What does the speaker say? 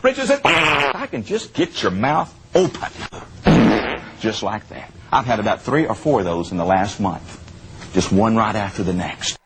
Richard said, I can just get your mouth open. Just like that. I've had about 3 or 4 of those in the last month. Just one right after the next.